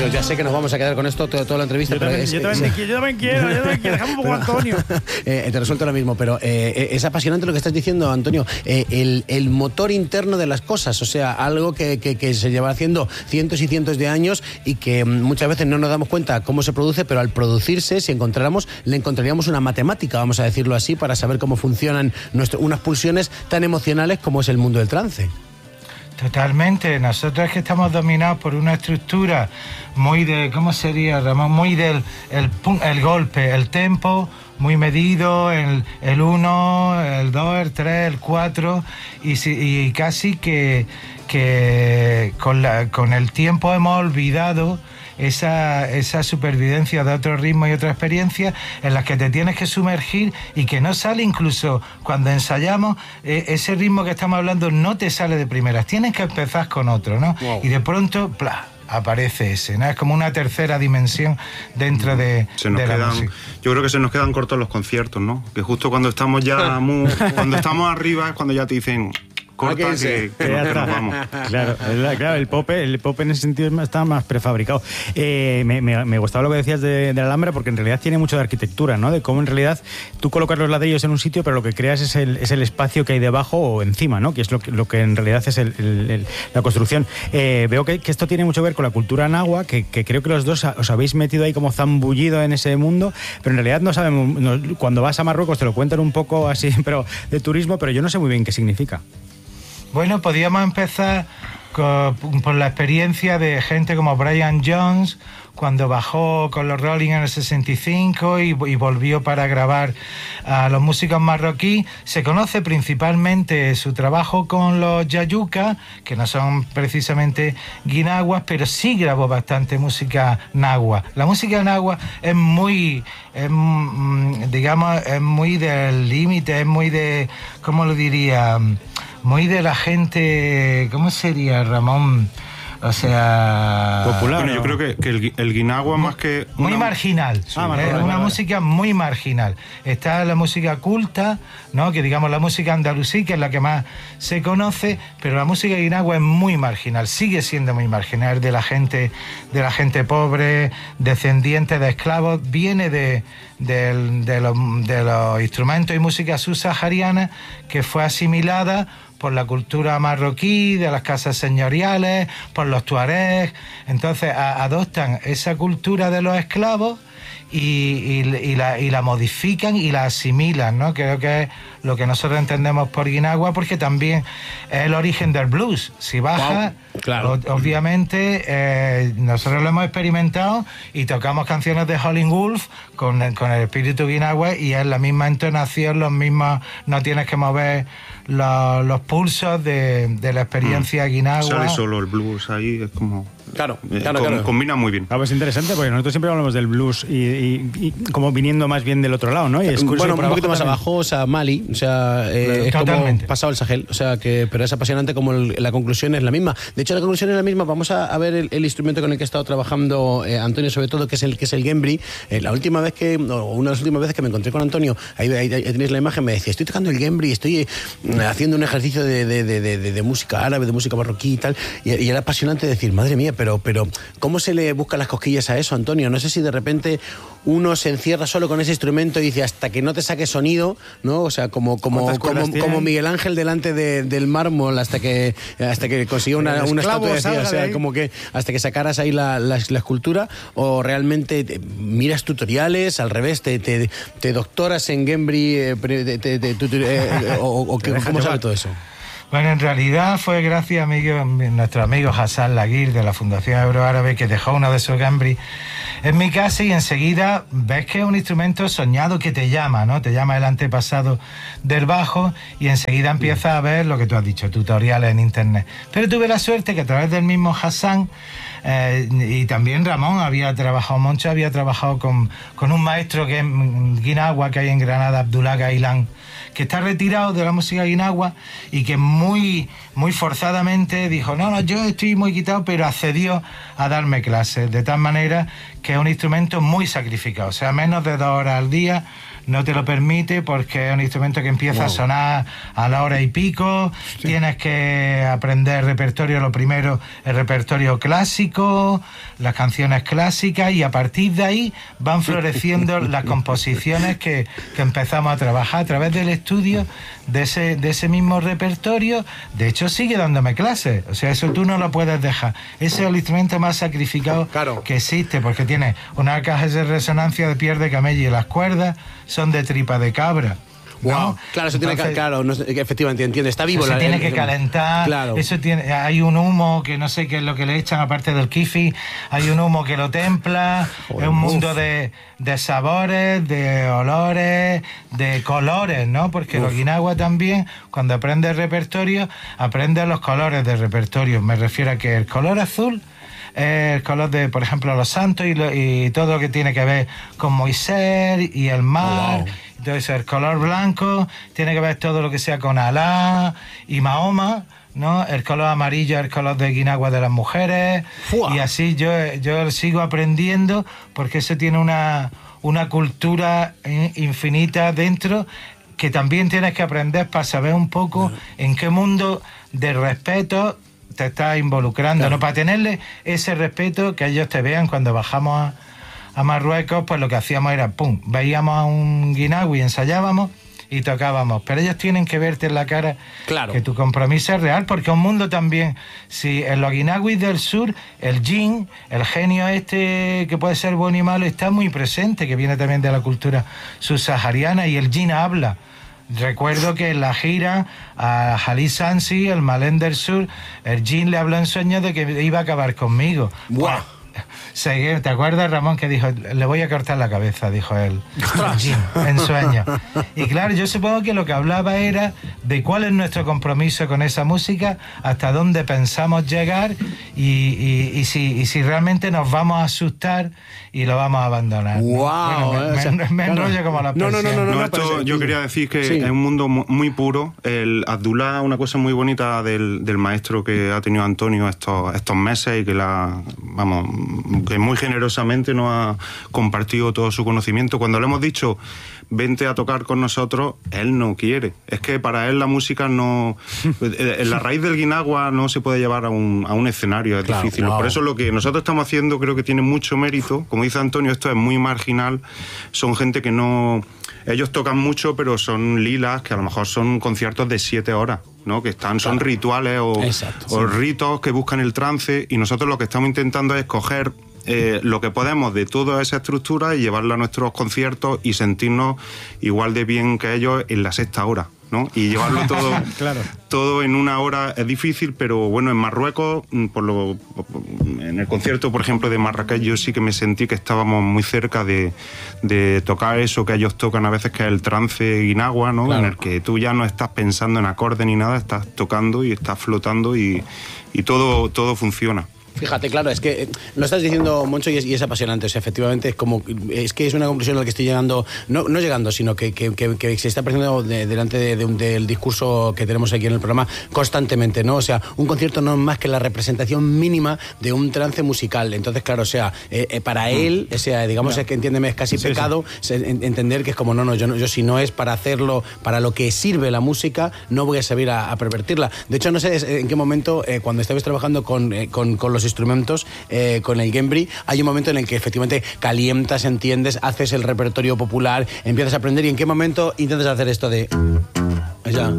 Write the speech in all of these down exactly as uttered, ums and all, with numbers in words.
ya sé que nos vamos a quedar con esto toda, toda la entrevista. Yo pero también, es, yo, también es, quiero, yo también quiero, yo también quiero. Dejamos un poco a Antonio. Eh, te resuelto ahora mismo, pero eh, es apasionante lo que estás diciendo, Antonio. Eh, el, el motor interno de las cosas, o sea, algo que, que, que se lleva haciendo cientos y cientos de años y que muchas veces no nos damos cuenta cómo se produce, pero al producirse, si encontráramos, le encontraríamos una matemática, vamos a decirlo así, para saber cómo funcionan nuestro, unas pulsiones tan emocionales como es el mundo del trance. Totalmente, nosotros es que estamos dominados por una estructura muy de, ¿cómo sería, Ramón? Muy del el, el golpe, el tempo, muy medido, el, el uno, el dos, el tres, el cuatro, y, y casi que, que con, la, con el tiempo hemos olvidado Esa, esa supervivencia de otro ritmo y otra experiencia en las que te tienes que sumergir y que no sale incluso cuando ensayamos, eh, ese ritmo que estamos hablando no te sale de primeras, tienes que empezar con otro, ¿no? Wow. Y de pronto, ¡plá!, aparece ese, ¿no? Es como una tercera dimensión dentro de, se nos de la quedan, música. Yo creo que se nos quedan cortos los conciertos, ¿no? Que justo cuando estamos ya muy, cuando estamos arriba es cuando ya te dicen... corta, que, que, que, que nos vamos. Claro, claro, el pop, el pop en ese sentido está más prefabricado. Eh, me, me, me gustaba lo que decías de, de la Alhambra, porque en realidad tiene mucho de arquitectura, ¿no? De cómo en realidad tú colocas los ladrillos en un sitio, pero lo que creas es el, es el espacio que hay debajo o encima, ¿no? Que es lo que, lo que en realidad es el, el, el, la construcción. Eh, veo que, que esto tiene mucho que ver con la cultura nahua, que, que creo que los dos os habéis metido ahí como zambullido en ese mundo, pero en realidad no sabemos, no, cuando vas a Marruecos te lo cuentan un poco así, pero de turismo, pero yo no sé muy bien qué significa. Bueno, podríamos empezar con, por la experiencia de gente como Brian Jones, cuando bajó con los Rolling en el sesenta y cinco y, y volvió para grabar a los músicos marroquíes. Se conoce principalmente su trabajo con los Yayuca, que no son precisamente guinaguas, pero sí grabó bastante música nahua. La música nahua es muy, es, digamos, es muy del límite, es muy de, ¿cómo lo diría?, muy de la gente, ¿cómo sería, Ramón? O sea... popular. Bueno, yo creo que, que el, el guinagua más que... Muy una... marginal. Sí. Ah, es una música muy marginal. Está la música culta, ¿no? Que digamos la música andalusí, que es la que más se conoce, pero la música guinagua es muy marginal, sigue siendo muy marginal, de la gente, de la gente pobre, descendiente de esclavos, viene de... De, de, los, de los instrumentos y música subsahariana que fue asimilada por la cultura marroquí, de las casas señoriales, por los tuaregs. Entonces a, adoptan esa cultura de los esclavos y, y, y, la, y la modifican y la asimilan, ¿no? Creo que es lo que nosotros entendemos por guinagua, porque también es el origen del blues. Si baja, wow, claro. o, obviamente eh, nosotros lo hemos experimentado y tocamos canciones de Howlin' Wolf con, con el espíritu guinagua y es la misma entonación, los mismos, no tienes que mover los, los pulsos de, de la experiencia mm. guinagua. Sale solo el blues ahí, es como... Claro, eh, claro, com, claro. Combina muy bien. Ah, pues interesante, porque nosotros siempre hablamos del blues y, y, y como viniendo más bien del otro lado, ¿no? Y es bueno, un poquito más también. Abajo, o sea, Mali, o sea, eh, es como pasado el Sahel, o sea, que pero es apasionante como el, la conclusión es la misma. De hecho, la conclusión es la misma. Vamos a, a ver el, el instrumento con el que ha estado trabajando eh, Antonio, sobre todo, que es el que es el Gembri. Eh, la última vez que, o una de las últimas veces que me encontré con Antonio, ahí, ahí, ahí tenéis la imagen, me decía, estoy tocando el Gembri, estoy eh, haciendo un ejercicio de, de, de, de, de, de música árabe, de música marroquí y tal, y, y era apasionante decir, madre mía, pero, pero ¿cómo se le buscan las cosquillas a eso, Antonio? No sé si de repente uno se encierra solo con ese instrumento y dice hasta que no te saque sonido, ¿no? O sea, como como como, como Miguel Ángel delante de, del mármol hasta que hasta que consiguió una, una estatua, decía, o sea, como que hasta que sacaras ahí la, la, la escultura, o realmente te, miras tutoriales, al revés, te, te, te doctoras en Gembri, eh, te, te, te, eh, o, o que, ¿cómo sale todo eso? Bueno, en realidad fue gracias a amigo, nuestro amigo Hassan Laguir de la Fundación Euroárabe, que dejó uno de esos Gembri en mi casa, y enseguida ves que es un instrumento soñado que te llama, ¿no? Te llama el antepasado del bajo y enseguida empiezas a ver lo que tú has dicho, tutoriales en internet. Pero tuve la suerte que a través del mismo Hassan eh, y también Ramón había trabajado, Moncho había trabajado con, con un maestro que es guinagua que hay en Granada, Abdullah Gailán, que está retirado de la música guinagua y que muy, muy forzadamente dijo, no, no, yo estoy muy quitado, pero accedió a darme clases, de tal manera que es un instrumento muy sacrificado, o sea, menos de dos horas al día no te lo permite porque es un instrumento que empieza wow. a sonar a la hora y pico, sí. tienes que aprender repertorio, lo primero el repertorio clásico, las canciones clásicas, y a partir de ahí van floreciendo las composiciones que, que empezamos a trabajar a través del estudio de ese, de ese mismo repertorio. De hecho sigue dándome clases, o sea, eso tú no lo puedes dejar. Ese es el instrumento más sacrificado claro. que existe, porque tiene una caja de resonancia de piel de camello y las cuerdas son de tripa de cabra. Wow. ¿No? Claro, eso Entonces, tiene que, claro, no, efectivamente, entiende, está vivo. Se la, tiene el, que el, calentar, claro. eso tiene, hay un humo que no sé qué es lo que le echan aparte del kifi, hay un humo que lo templa, Joder, es un mundo de, de sabores, de olores, de colores, ¿no? Porque uf. el Okinawa también, cuando aprende el repertorio, aprende los colores del repertorio. Me refiero a que el color azul el color de, por ejemplo, los santos y, lo, y todo lo que tiene que ver con Moisés y el mar. Oh, wow. Entonces el color blanco tiene que ver todo lo que sea con Alá y Mahoma, ¿no? El color amarillo es el color de Okinawa de las mujeres. Wow. Y así yo, yo sigo aprendiendo, porque eso tiene una, una cultura infinita dentro que también tienes que aprender para saber un poco en qué mundo de respeto te estás involucrando, claro. ¿no? Para tenerle ese respeto, que ellos te vean cuando bajamos a, a Marruecos, pues lo que hacíamos era, pum, veíamos a un guinawi, ensayábamos y tocábamos, pero ellos tienen que verte en la cara claro. que tu compromiso es real, porque un mundo también, si en los guinawis del sur, el jin, el genio este que puede ser bueno y malo, está muy presente, que viene también de la cultura subsahariana, y el jin habla. Recuerdo que en la gira a Jalil Sansi, el malén del sur, el jin le habló en sueños de que iba a acabar conmigo. ¡Wow! ¿Te acuerdas, Ramón, que dijo, le voy a cortar la cabeza, dijo él, en sueños? Y claro, yo supongo que lo que hablaba era de cuál es nuestro compromiso con esa música, hasta dónde pensamos llegar, y, y, y, si, y si realmente nos vamos a asustar y lo vamos a abandonar. Wow, bueno, me, o sea, me, me claro. enrollo como la no, no, no, no, no, no, no, esto pero, yo quería decir que sí. es un mundo muy puro. El Abdullah, una cosa muy bonita del, del maestro que ha tenido Antonio estos, estos meses, y que la, vamos, que muy generosamente nos ha compartido todo su conocimiento. Cuando le hemos dicho vente a tocar con nosotros, él no quiere. Es que para él la música no... En la raíz del guinagua no se puede llevar a un, a un escenario, es claro, difícil. Wow. Por eso lo que nosotros estamos haciendo creo que tiene mucho mérito. Como dice Antonio, esto es muy marginal. Son gente que no... Ellos tocan mucho, pero son lilas, que a lo mejor son conciertos de siete horas, ¿no? Que están, son claro. rituales o, Exacto, o sí. ritos que buscan el trance, y nosotros lo que estamos intentando es coger Eh, lo que podemos de toda esa estructura y llevarla a nuestros conciertos y sentirnos igual de bien que ellos en la sexta hora, ¿no? Y llevarlo todo, claro. todo en una hora es difícil, pero bueno, en Marruecos, por lo, en el concierto, por ejemplo, de Marrakech, yo sí que me sentí que estábamos muy cerca de, de tocar eso que ellos tocan a veces, que es el trance guinagua, ¿no? Claro. En el que tú ya no estás pensando en acordes ni nada, estás tocando y estás flotando, y, y todo, todo funciona. Fíjate, claro, es que lo estás diciendo, Moncho, y es, y es apasionante. O sea, efectivamente, es como es que es una conclusión a la que estoy llegando, no, no llegando, sino que, que, que, que se está presentando de, delante de, de un, del discurso que tenemos aquí en el programa constantemente, ¿no? O sea, un concierto no es más que la representación mínima de un trance musical. Entonces, claro, o sea, eh, eh, para él, o sea, digamos, claro. es que entiéndeme, es casi sí, pecado sí. entender que es como, no, no, yo, no, yo si no es para hacerlo, para lo que sirve la música, no voy a saber a, a pervertirla. De hecho, no sé en qué momento, eh, cuando estabais trabajando con, eh, con, con los instrumentos, eh, con el Gembri, hay un momento en el que efectivamente calientas, entiendes, haces el repertorio popular, empiezas a aprender, y en qué momento intentas hacer esto de... Ya.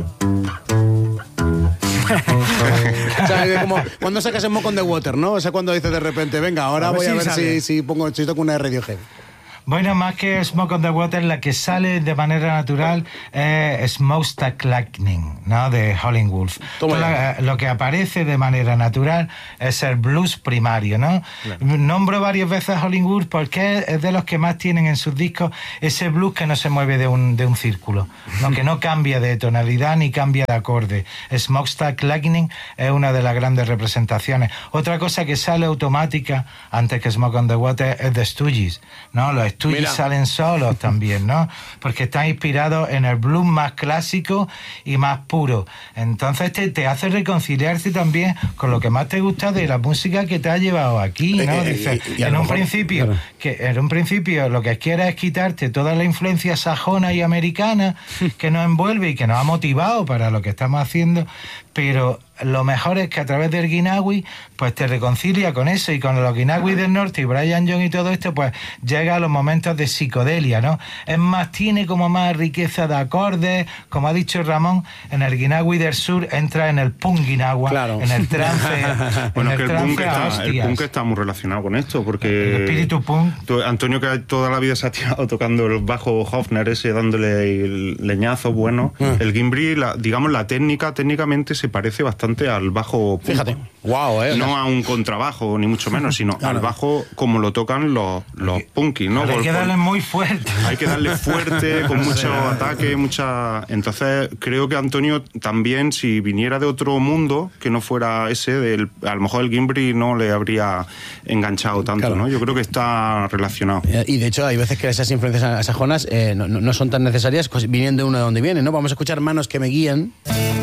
O sea, como cuando sacas el Smoke on the Water, ¿no? O sea, cuando dices de repente, venga, ahora a voy a ver si, si pongo si toco una de Radiohead. Bueno, más que Smoke on the Water, la que sale de manera natural es Smokestack Lightning, ¿no? De Howlin' Wolf. La, lo que aparece de manera natural es el blues primario, ¿no? Claro. Nombro varias veces a Howlin' Wolf porque es de los que más tienen en sus discos ese blues que no se mueve de un, de un círculo, ¿no? Que no cambia de tonalidad ni cambia de acorde. Smokestack Lightning es una de las grandes representaciones. Otra cosa que sale automática antes que Smoke on the Water es The Stooges, ¿no? Los tuyos Mira. salen solos también, ¿no? Porque están inspirados en el blues más clásico y más puro. Entonces te, te hace reconciliarse también con lo que más te gusta de la música que te ha llevado aquí, ¿no? Eh, eh, Dices, y- y a en lo un mejor, principio, claro. que en un principio lo que quieres es quitarte toda la influencia sajona y americana que nos envuelve y que nos ha motivado para lo que estamos haciendo, pero lo mejor es que a través del guinagui pues te reconcilia con eso, y con los guinagui del norte y Brian Jones y todo esto, pues llega a los momentos de psicodelia, ¿no? Es más, tiene como más riqueza de acordes, como ha dicho Ramón, en el guinagui del sur entra en el punk guinagua, Claro. en el trance, Bueno, en es el que el punk, trance a está, el hostias. punk está muy relacionado con esto, porque... El espíritu punk. tú- Antonio, que toda la vida se ha tirado tocando el bajo Hofner ese, dándole el leñazo bueno, Ah. el Gimbri, la, digamos, la técnica, técnicamente se parece bastante al bajo punk. Fíjate. Wow, eh. No a un contrabajo, ni mucho menos, sino Claro. al bajo como lo tocan los, los punkis, ¿no? Pero hay Por- que por- darle muy fuerte. hay que darle fuerte, con mucho ataque, mucha... Entonces, creo que Antonio también, si viniera de otro mundo, que no fuera ese, del, a lo mejor el Gimbri no le habría enganchado tanto, Claro. ¿no? Yo creo que está relacionado. Eh, Y de hecho hay veces que esas influencias sajonas eh, no, no- no son tan necesarias, pues, viniendo de uno de donde viene, ¿no? Vamos a escuchar Manos que me guían.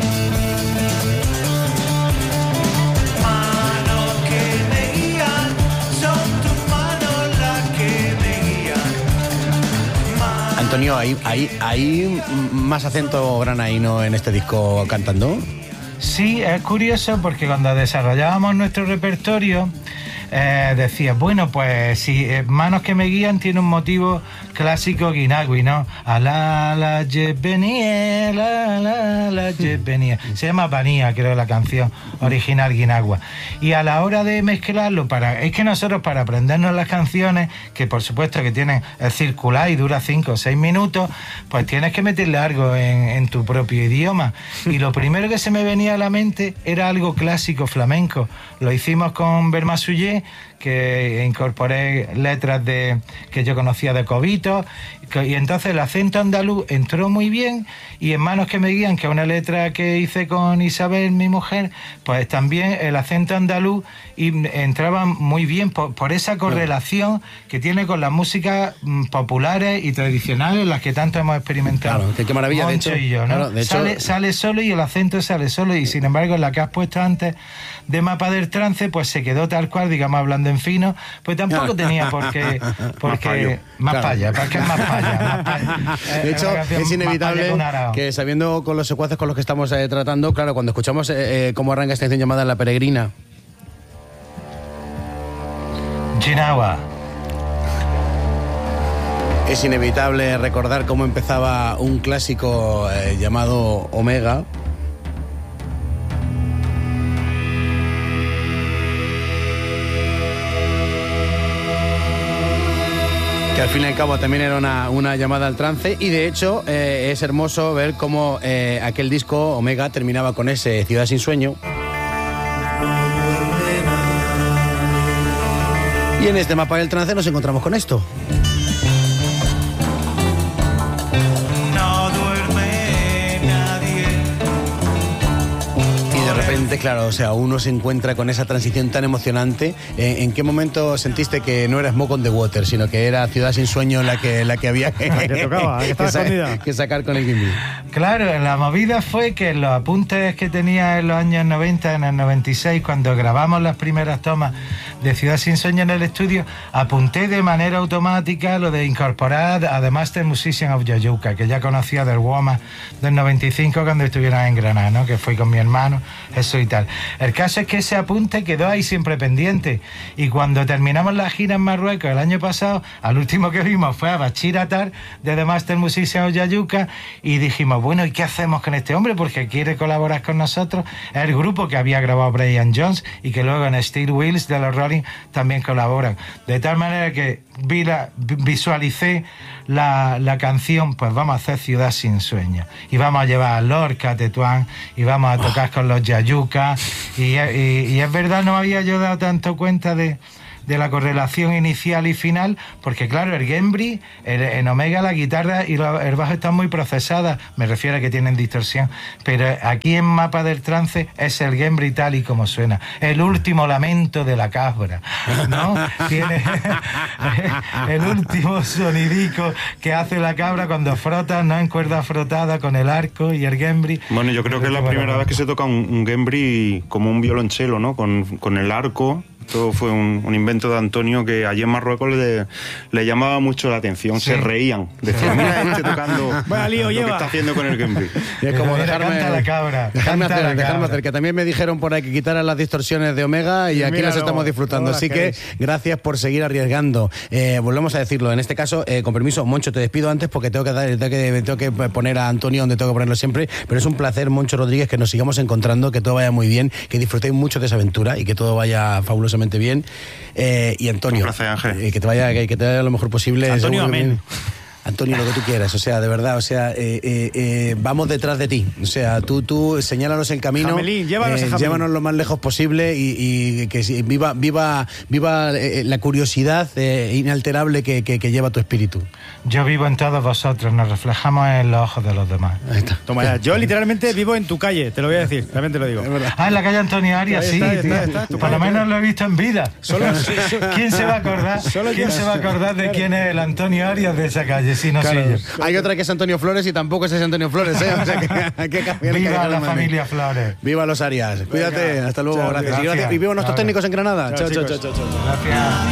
Manos que me guían, son tus manos las que me guían. Manos Antonio, ¿hay, hay, hay más acento granaíno en este disco cantando? Sí, es curioso porque cuando desarrollábamos nuestro repertorio eh, decía, bueno, pues si eh, Manos que me guían tiene un motivo clásico guinagui, ¿no? A la la venía, la la la venía. Se llama Vanía, creo, la canción original guinagua. Y a la hora de mezclarlo, para es que nosotros para aprendernos las canciones, que por supuesto que tienen el circular y dura cinco o seis minutos, pues tienes que meterle algo en, en tu propio idioma. Y lo primero que se me venía a la mente era algo clásico flamenco. Lo hicimos con Bermasullé, que incorporé letras de que yo conocía de Cobito, y entonces el acento andaluz entró muy bien, y en Manos que me guían, que es una letra que hice con Isabel, mi mujer, pues también el acento andaluz y entraba muy bien por, por esa correlación que tiene con las músicas mm, populares y tradicionales, las que tanto hemos experimentado. Claro, que qué maravilla, de Moncho hecho, y yo, ¿no? claro, de hecho- sale, sale solo y el acento sale solo, y sin embargo en la que has puesto antes de Mapa del Trance, pues se quedó tal cual, digamos, hablando en fino, pues tampoco tenía por qué, porque más Claro. paya, porque es más paya, más paya. De Eh, hecho, una canción es más inevitable paya que un arao. que, sabiendo con los secuaces con los que estamos eh, tratando, claro, cuando escuchamos eh, eh, cómo arranca esta canción llamada La Peregrina, Ginagua. es inevitable recordar cómo empezaba un clásico eh, llamado Omega. Que al fin y al cabo también era una, una llamada al trance, y de hecho eh, es hermoso ver cómo eh, aquel disco Omega terminaba con ese Ciudad sin sueño. Y en este Mapa del Trance nos encontramos con esto. no duerme nadie. Y de repente, claro, o sea, uno se encuentra con esa transición tan emocionante. Eh, ¿En qué momento sentiste que no era Smoke on the Water, sino que era Ciudad sin sueño la que, la que había que, La que tocaba, que estaba sa- escondida. que sacar con el Gimbal? Claro, la movida fue que en los apuntes que tenía en los años noventa, en el noventa y seis, cuando grabamos las primeras tomas de Ciudad sin Sueño en el estudio, apunté de manera automática lo de incorporar a The Master Musician of Yayuca, que ya conocía del WOMA del noventa y cinco cuando estuvieron en Granada, ¿no? Que fui con mi hermano, eso y tal. El caso es que ese apunte quedó ahí siempre pendiente, y cuando terminamos la gira en Marruecos el año pasado, al último que vimos fue a Bachir Atar de The Master Musician of Yayuca, y dijimos, bueno, ¿y qué hacemos con este hombre? Porque quiere colaborar con nosotros. Es el grupo que había grabado Brian Jones y que luego en Steel Wheels de los Rolling también colaboran. De tal manera que vi la- visualicé la, la canción, pues vamos a hacer Ciudad sin Sueño. Y vamos a llevar a Lorca, Tetuán, y vamos a tocar con los Yayuca. Y, y, y es verdad, no me había yo dado tanto cuenta de de la correlación inicial y final, porque claro, el Gembri, el, en Omega la guitarra y la, el bajo están muy procesadas, me refiero a que tienen distorsión, pero aquí en Mapa del Trance es el Gembri tal y como suena, el último lamento de la cabra, ¿no? Tiene el último sonidico que hace la cabra cuando frota, no en cuerda frotada con el arco y el Gembri. Bueno, yo creo que es la primera vez que se toca un, un Gembri como un violonchelo, ¿no? Con, con el arco. Esto fue un, un invento de Antonio que allí en Marruecos le, le llamaba mucho la atención, sí. Se reían. Decían, mira este tocando Vaya lío lo lleva. que está haciendo con el Gembri. Y es como Mira, dejarme, canta la cabra, dejarme canta hacer, la dejarme cabra. hacer, que también me dijeron por ahí que quitaran las distorsiones de Omega y, Y aquí mira, las no, estamos disfrutando. no Así que queréis. gracias por seguir arriesgando. Eh, volvemos a decirlo, en este caso, eh, con permiso, Moncho, te despido antes porque tengo que, dar, tengo, que, tengo que poner a Antonio donde tengo que ponerlo siempre, pero es un placer, Moncho Rodríguez, que nos sigamos encontrando, que todo vaya muy bien, que disfrutéis mucho de esa aventura y que todo vaya fabulosamente bien. Eh, y Antonio, un placer, Ángel. Eh, que te vaya que, que te vaya lo mejor posible. Antonio, seguro que amén. bien. Antonio, lo que tú quieras, o sea, de verdad, o sea, eh, eh, eh, vamos detrás de ti, o sea, tú, tú señálanos el camino, Jamelín, llévanos a Jamelín. llévanos lo más lejos posible y, y que si- viva, viva, viva eh, la curiosidad eh, inalterable que, que, que lleva tu espíritu. Yo vivo en todos vosotros, nos reflejamos en los ojos de los demás. Ahí está. Toma ya, yo literalmente vivo en tu calle, te lo voy a decir, también te lo digo. Ah, en la calle Antonio Arias, Ahí sí, está, ahí tío. está, está, tu Por lo calle, menos lo he visto en vida. Solo- ¿Quién se va a acordar? Solo ¿Quién yo- se va a acordar de quién es el Antonio Arias de esa calle? Si no soy yo. Hay otra que es Antonio Flores y tampoco es ese Antonio Flores, ¿eh? O sea que hay que cambiar el Viva la cambiar el familia Flores. Viva los Arias. Cuídate, hasta luego, Chao, gracias. Y, gracias. gracias. Y viva nuestros Chao. técnicos en Granada. Chao, Chao, chao, chicos. chao, chao. Gracias.